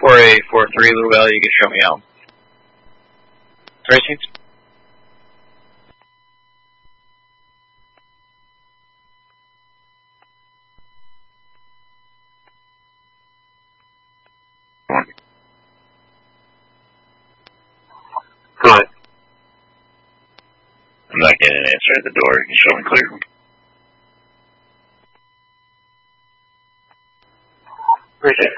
4843 Louisville, you can show me out. Tracing? Go ahead. I'm not getting an answer at the door. You can show me clear. Appreciate it.